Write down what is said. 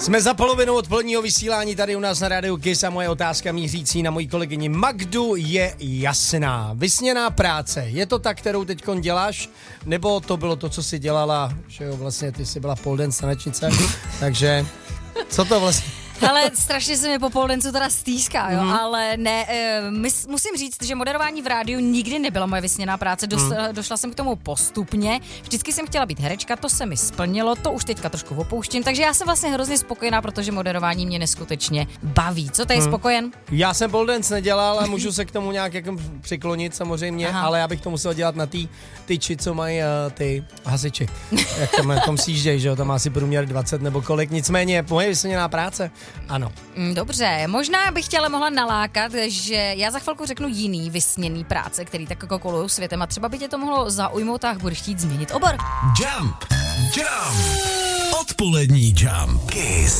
Jsme za polovinou odpoledního vysílání tady u nás na rádiu Kiss a moje otázka mířící na moji kolegyni Magdu je jasná. Vysněná práce, je to ta, kterou teďkon děláš? Nebo to bylo to, co jsi dělala, že jo, vlastně ty jsi byla pole dance tanečnice, takže co to vlastně... Hele, strašně se mi po pole danceu teda stýská, jo, ale ne, musím říct, že moderování v rádiu nikdy nebyla moje vysněná práce, došla jsem k tomu postupně, vždycky jsem chtěla být herečka, to se mi splnilo, to už teďka trošku opouštím, takže já jsem vlastně hrozně spokojená, protože moderování mě neskutečně baví. Co ty je spokojen? Já jsem pole dance nedělal, ale můžu se k tomu nějak jako přiklonit samozřejmě, ale já bych to musel dělat na ty tyči, co mají ty hasiči, jak tam sjíždějí, že jo, tam asi průměr 20 nebo kolik, nicméně moje vysněná práce. Ano. Dobře, možná bych tě mohla nalákat, že já za chvilku řeknu jiný vysněný práce, který tak jako kolují světem a třeba by tě to mohlo zaujmout a budeš chtít změnit obor. Jump. Odpolední Jump. Kiss.